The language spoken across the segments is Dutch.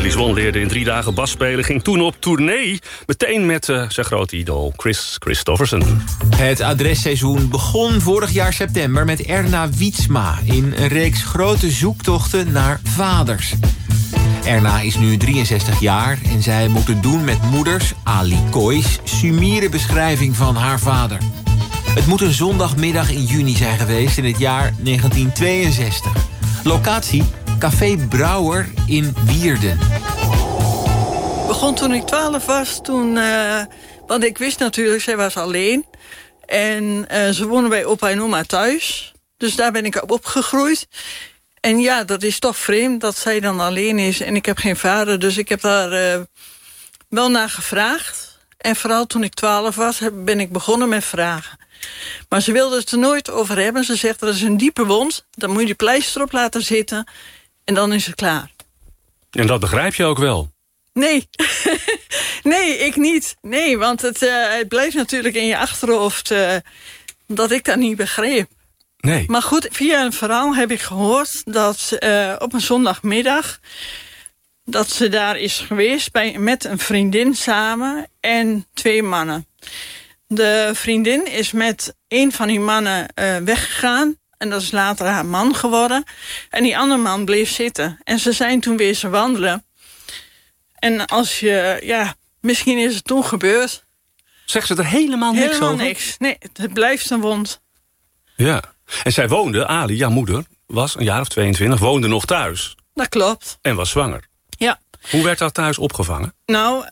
Die Swan leerde in 3 dagen bas spelen, ging toen op tournee. Meteen met zijn grote idool Chris Christofferson. Het adresseizoen begon vorig jaar september met Erna Wietsma... in een reeks grote zoektochten naar vaders. Erna is nu 63 jaar en zij moet het doen met moeders Ali Koi's sumiere beschrijving van haar vader. Het moet een zondagmiddag in juni zijn geweest in het jaar 1962. Locatie Café Brouwer in Wierden. Het begon toen ik 12 was. Want ik wist natuurlijk, zij was alleen. En ze wonen bij opa en oma thuis. Dus daar ben ik op opgegroeid. En ja, dat is toch vreemd dat zij dan alleen is. En ik heb geen vader, dus ik heb daar wel naar gevraagd. En vooral toen ik 12 was, ben ik begonnen met vragen. Maar ze wilde het er nooit over hebben. Ze zegt, dat is een diepe wond. Dan moet je die pleister op laten zitten. En dan is het klaar. En dat begrijp je ook wel? Nee. Nee, ik niet. Nee, want het blijft natuurlijk in je achterhoofd... dat ik dat niet begreep. Nee. Maar goed, via een verhaal heb ik gehoord dat op een zondagmiddag... dat ze daar is geweest met een vriendin samen en 2 mannen. De vriendin is met een van die mannen weggegaan... en dat is later haar man geworden. En die andere man bleef zitten. En ze zijn toen weer ze wandelen. En als je... ja, misschien is het toen gebeurd. Zegt ze er helemaal niks over? Helemaal niks. Nee, het blijft een wond. Ja. En zij woonde, Ali, jouw moeder, was een jaar of 22... woonde nog thuis. Dat klopt. En was zwanger. Ja. Hoe werd dat thuis opgevangen? Nou,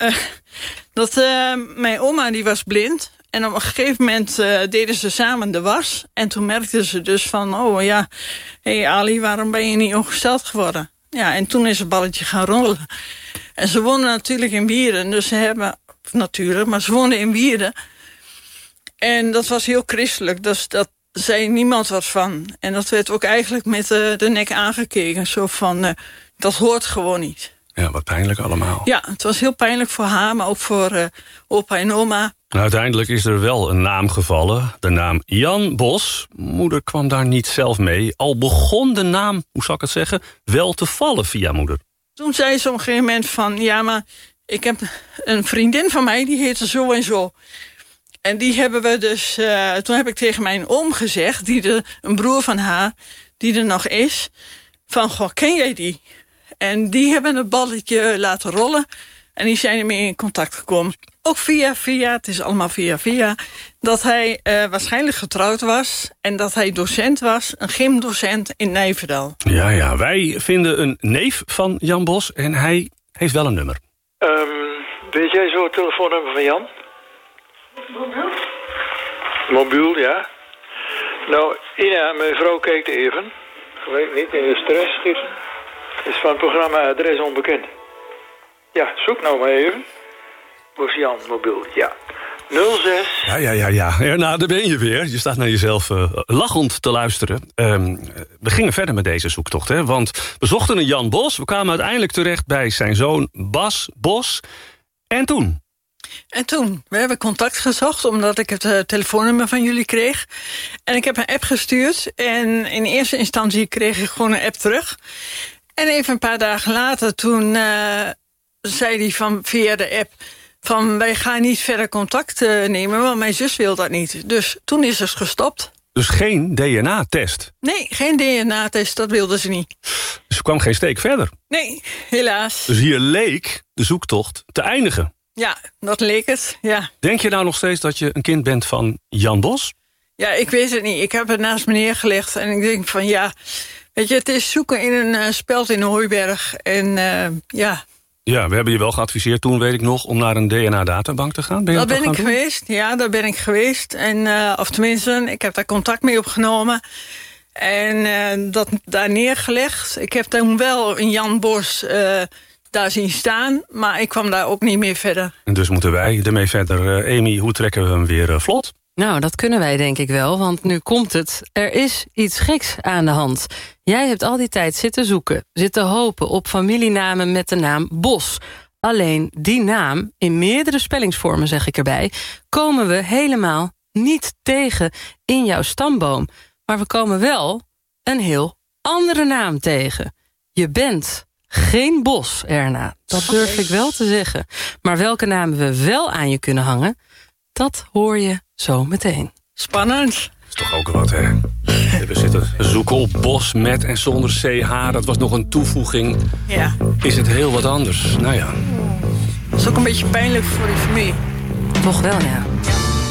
mijn oma die was blind... En op een gegeven moment deden ze samen de was. En toen merkten ze dus van... oh ja, hé Ali, waarom ben je niet ongesteld geworden? Ja, en toen is het balletje gaan rollen. En ze woonden natuurlijk in Wierden. Dus ze hebben... natuurlijk, maar ze woonden in Wierden. En dat was heel christelijk. Dus dat zei niemand wat van. En dat werd ook eigenlijk met de nek aangekeken. Zo van, dat hoort gewoon niet. Ja, wat pijnlijk allemaal. Ja, het was heel pijnlijk voor haar, maar ook voor opa en oma. En uiteindelijk is er wel een naam gevallen. De naam Jan Bos. Moeder kwam daar niet zelf mee. Al begon de naam, hoe zal ik het zeggen, wel te vallen via moeder. Toen zei ze op een gegeven moment van... ja, maar ik heb een vriendin van mij, die heette zo en zo. En die hebben we dus... toen heb ik tegen mijn oom gezegd, een broer van haar, die er nog is... van, goh, ken jij die? En die hebben het balletje laten rollen. En die zijn ermee in contact gekomen. Ook via, het is allemaal via... dat hij waarschijnlijk getrouwd was... en dat hij docent was, een gymdocent in Nijverdal. Ja, wij vinden een neef van Jan Bos... en hij heeft wel een nummer. Weet jij zo het telefoonnummer van Jan? Mobiel, ja. Nou, Ina, mijn vrouw kijkt even. Ik weet niet, in de stress schieten. Is van het programma Adres Onbekend. Ja, zoek nou maar even. Waar is Jan mobiel? Ja. 06... Ja, nou, daar ben je weer. Je staat naar jezelf lachend te luisteren. We gingen verder met deze zoektocht, hè? Want we zochten een Jan Bos. We kwamen uiteindelijk terecht bij zijn zoon Bas Bos. En toen? We hebben contact gezocht, omdat ik het telefoonnummer van jullie kreeg. En ik heb een app gestuurd. En in eerste instantie kreeg ik gewoon een app terug. En even een paar dagen later, toen zei hij via de app... van wij gaan niet verder contact nemen, want mijn zus wil dat niet. Dus toen is het gestopt. Dus geen DNA-test? Nee, geen DNA-test, dat wilden ze niet. Dus er kwam geen steek verder? Nee, helaas. Dus hier leek de zoektocht te eindigen? Ja, dat leek het, ja. Denk je nou nog steeds dat je een kind bent van Jan Bos? Ja, ik weet het niet. Ik heb het naast me neergelegd en ik denk van ja... weet je, het is zoeken in een speld in Hooiberg en ja... Ja, we hebben je wel geadviseerd toen, weet ik nog... om naar een DNA-databank te gaan. Daar ben ik geweest, ja, daar ben ik geweest. En, of tenminste, ik heb daar contact mee opgenomen. En dat daar neergelegd. Ik heb toen wel een Jan Bos daar zien staan... maar ik kwam daar ook niet meer verder. En dus moeten wij ermee verder. Amy, hoe trekken we hem weer vlot? Nou, dat kunnen wij denk ik wel, want nu komt het. Er is iets geks aan de hand. Jij hebt al die tijd zitten zoeken, zitten hopen op familienamen met de naam Bos. Alleen die naam, in meerdere spellingsvormen zeg ik erbij... komen we helemaal niet tegen in jouw stamboom. Maar we komen wel een heel andere naam tegen. Je bent geen Bos, Erna. Dat durf ik wel te zeggen. Maar welke namen we wel aan je kunnen hangen, dat hoor je zo meteen. Spannend. Dat is toch ook wat, hè? We zitten zoeken op Bos met en zonder CH. Dat was nog een toevoeging. Ja. Is het heel wat anders? Nou ja. Dat is ook een beetje pijnlijk voor die familie. Toch wel, ja.